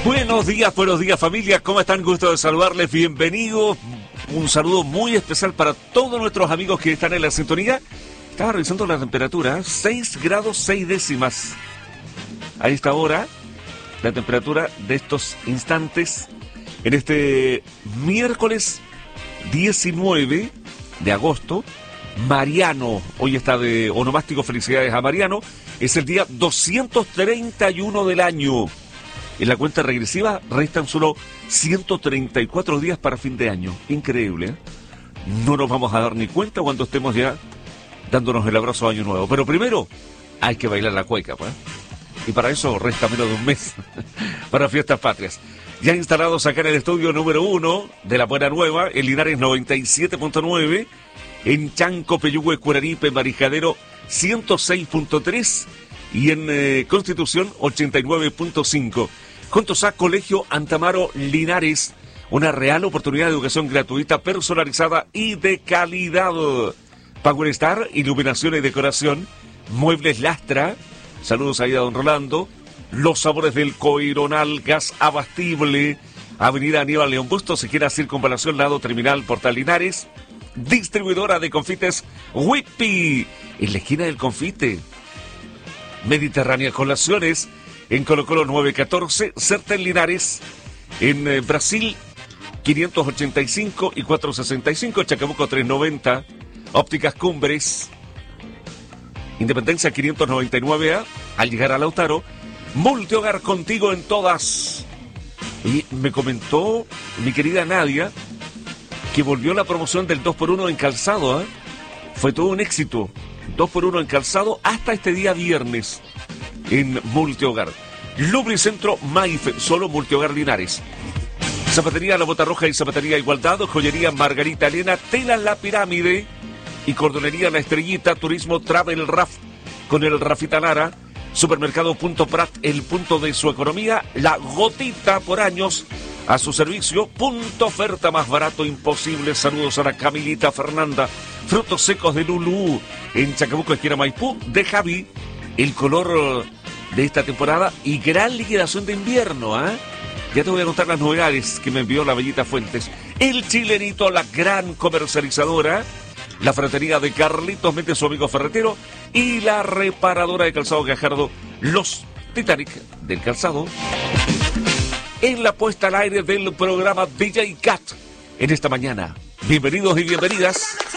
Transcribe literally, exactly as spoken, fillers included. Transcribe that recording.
Buenos días, buenos días familia, ¿cómo están? Gusto de saludarles, bienvenidos. Un saludo muy especial para todos nuestros amigos que están en la sintonía. Estaba revisando la temperatura, seis grados seis décimas. A esta hora, la temperatura de estos instantes, en este miércoles diecinueve de agosto, Mariano, hoy está de onomástico, felicidades a Mariano, es el día doscientos treinta y uno del año. En la cuenta regresiva restan solo ciento treinta y cuatro días para fin de año. Increíble, ¿eh? No nos vamos a dar ni cuenta cuando estemos ya dándonos el abrazo a Año Nuevo. Pero primero hay que bailar la cueca, pues. Y para eso resta menos de un mes para Fiestas Patrias. Ya instalados acá en el estudio número uno de La Buena Nueva, en Linares noventa y siete punto nueve, en Chanco, Peyúgue, Curaripe, Marijadero ciento seis punto tres y en eh, Constitución ochenta y nueve punto cinco. Juntos a Colegio Antamaro Linares, una real oportunidad de educación gratuita, personalizada y de calidad. Power Star, iluminación y decoración, muebles Lastra, saludos ahí a don Rolando, los sabores del Coironal, gas abastible, avenida Aníbal León Bustos, si quiere circunvalación, lado terminal, Portal Linares, distribuidora de confites Whippy, en la esquina del confite, Mediterránea Colaciones, en Colo Colo novecientos catorce, Certa en Linares, en eh, Brasil quinientos ochenta y cinco y cuatrocientos sesenta y cinco, Chacabuco trescientos noventa, Ópticas Cumbres, Independencia quinientos noventa y nueve A, al llegar a Lautaro, Multihogar, contigo en todas. Y me comentó mi querida Nadia que volvió la promoción del dos por uno en calzado, ¿eh? Fue todo un éxito, dos por uno en calzado hasta este día viernes en Multihogar. Lubricentro Maife, solo Multihogar Linares. Zapatería La Bota Roja y Zapatería Igualdad, Joyería Margarita Elena, Tela La Pirámide y Cordonería La Estrellita, Turismo Travel Raf con el Rafita Lara, Supermercado Punto Prat, el punto de su economía, La Gotita por años a su servicio, punto oferta más barato imposible. Saludos a la Camilita Fernanda, frutos secos de Lulú en Chacabuco, esquina Maipú, de Javi, el color de esta temporada y gran liquidación de invierno, ¿eh? Ya te voy a contar las novedades que me envió la Bellita Fuentes. El Chilenito, la gran comercializadora, la ferretería de Carlitos Méndez, su amigo ferretero, y la reparadora de calzado Gajardo, los Titanic del calzado, en la puesta al aire del programa D J Cat en esta mañana. Bienvenidos y bienvenidas.